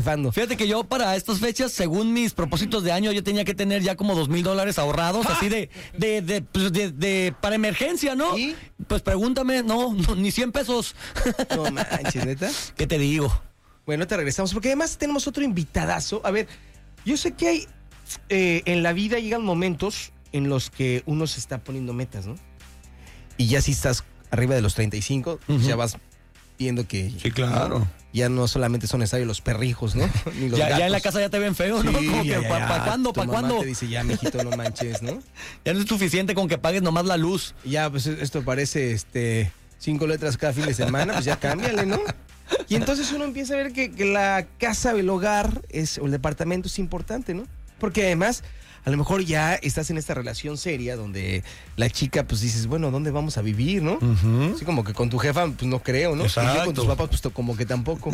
Fíjate que yo para estas fechas, según mis propósitos de año, yo tenía que tener ya como $2,000 ahorrados, así para emergencia, ¿no? ¿Y? Pues pregúntame, no, ni 100 pesos. No manches, ¿neta? ¿Qué te digo? Bueno, te regresamos, porque además tenemos otro invitadazo. A ver, yo sé que hay, en la vida llegan momentos en los que uno se está poniendo metas, ¿no? Y ya si estás arriba de los 35, ya vas viendo que... Sí, claro. Ya no solamente son necesarios los perrijos, ¿no? Ni los Ya gatos. en la casa ya te ven feo, ¿no? Sí, Como que, ¿para cuándo? Tu ¿Para mamá cuándo? te dice, ya, mijito, no manches, ¿no? Ya no es suficiente con que pagues nomás la luz. Y ya, pues esto parece 5 letras cada fin de semana, pues ya cámbiale, ¿no? Y entonces uno empieza a ver que la casa, el hogar o el departamento es importante, ¿no? Porque además, a lo mejor ya estás en esta relación seria donde la chica, pues dices, bueno, ¿dónde vamos a vivir, no? Así como que con tu jefa, pues no creo, ¿no? Exacto. Y yo con tus papás, pues como que tampoco.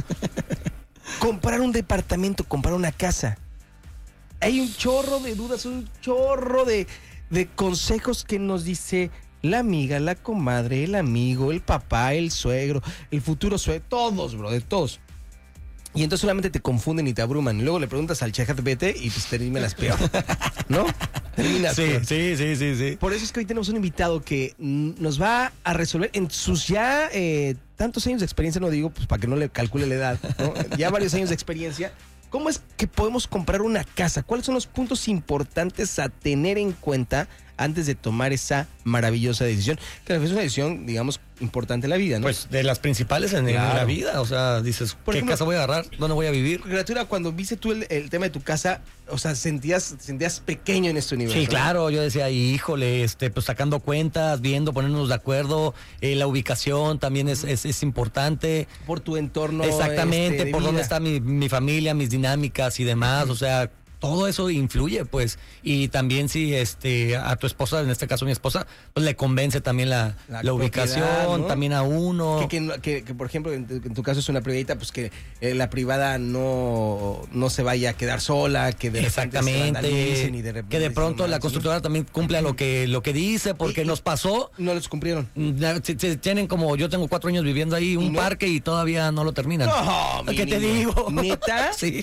Comprar un departamento, comprar una casa. Hay un chorro de dudas, un chorro de consejos que nos dice la amiga, la comadre, el amigo, el papá, el suegro, el futuro suegro, todos, bro, de todos. Y entonces solamente te confunden y te abruman. Y luego le preguntas al ChatGPT y pues terminas peor, ¿no? Terminas peor. Sí. Por eso es que hoy tenemos un invitado que nos va a resolver en sus ya tantos años de experiencia, no digo, pues para que no le calcule la edad, ¿no? Ya varios años de experiencia. ¿Cómo es que podemos comprar una casa? ¿Cuáles son los puntos importantes a tener en cuenta antes de tomar esa maravillosa decisión? Que es una decisión, digamos, importante en la vida, ¿no? Pues de las principales en Claro. la vida. O sea, dices, Por ¿qué ejemplo, casa voy a agarrar? ¿Dónde voy a vivir? Criatura, cuando viste tú el tema de tu casa, o sea, sentías pequeño en este universo. Sí, ¿no? claro, yo decía, híjole, pues sacando cuentas, viendo, ponernos de acuerdo, la ubicación también es importante. Por tu entorno. Exactamente, de por vida. dónde está mi familia, mis dinámicas y demás, o sea, todo eso influye, pues, y también si a tu esposa, en este caso mi esposa, pues le convence también la ubicación, propiedad, ¿no? también a uno. Que, por ejemplo, en tu caso es una privadita, pues que la privada no se vaya a quedar sola, que de repente se vandalicen y que de pronto la constructora también cumpla lo que dice, porque nos pasó. No les cumplieron. Tienen como, yo tengo 4 años viviendo ahí, un parque y todavía no lo terminan. No, ¿Qué te digo? ¿Neta? Sí.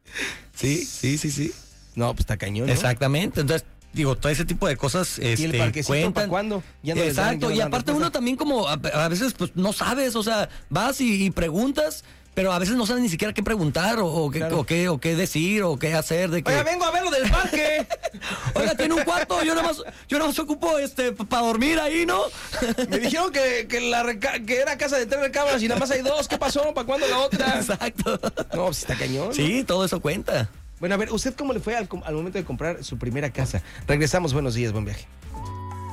No, pues está cañón, ¿no? Exactamente, entonces digo, todo ese tipo de cosas ¿Y el parquecito cuentan. para cuándo? Ya no les dan- Exacto, ya no y dan aparte respuesta. uno también como a veces pues no sabes, o sea, vas y preguntas, pero a veces no sabes ni siquiera qué preguntar o qué decir o qué hacer de que Oiga, vengo a ver lo del parque. oiga, tiene un cuarto, yo nada más ocupo para dormir ahí, ¿no? Me dijeron que era casa de 3 recámaras y nada más hay 2. ¿Qué pasó? ¿Para cuándo la otra? Exacto. No, pues está cañón, ¿no? Sí, todo eso cuenta. Bueno, a ver, ¿usted cómo le fue al momento de comprar su primera casa? Regresamos, buenos días, buen viaje.